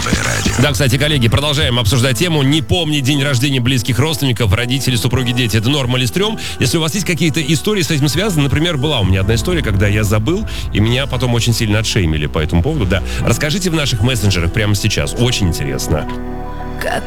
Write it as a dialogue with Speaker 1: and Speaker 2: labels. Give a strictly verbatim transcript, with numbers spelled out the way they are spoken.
Speaker 1: радио.
Speaker 2: Да, кстати, коллеги, продолжаем обсуждать тему «Не помни день рождения близких родственников, родители, супруги, дети». Это норма или стрём? Если у вас есть какие-то истории с этим связаны, например, была у меня одна история, когда я забыл, и меня потом очень сильно отшеймили по этому поводу. Да, расскажите в наших мессенджерах прямо сейчас, очень интересно.
Speaker 3: Как